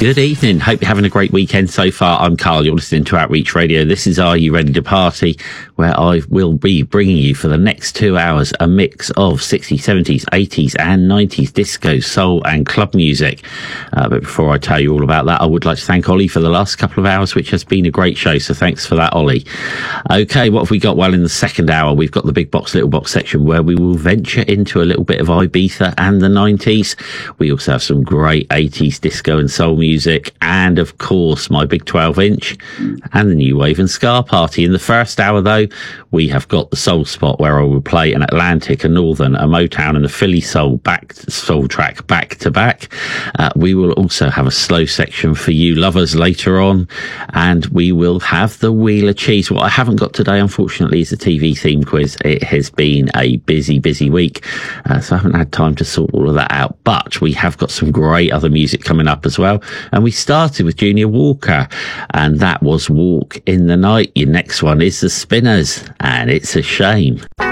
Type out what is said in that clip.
Good evening. Hope you're having a great weekend so far. I'm Carl. You're listening to Outreach Radio. This is Are You Ready to Party, where I will be bringing you for the next 2 hours a mix of 60s, 70s, 80s and 90s disco, soul and club music. But before I tell you all about that, I would like to thank Ollie for the last couple of hours, which has been a great show. So thanks for that, Ollie. Okay, what have we got? Well, in the second hour, we've got the big box, little box section where we will venture into a little bit of Ibiza and the 90s. We also have some great 80s disco and soul music, and of course my big 12-inch and the new wave and ska party. In the first hour though, we have got the soul spot where I will play an Atlantic, a Northern, a Motown and a Philly soul track back to back. We will also have a slow section for you lovers later on, and we will have the Wheel of Cheese. What I haven't got today, unfortunately, is the TV theme quiz. It has been a busy week, so I haven't had time to sort all of that out, but we have got some great other music coming up as well. And we started with Junior Walker, and that was Walk in the Night. Your next one is the Spinners, and It's a Shame.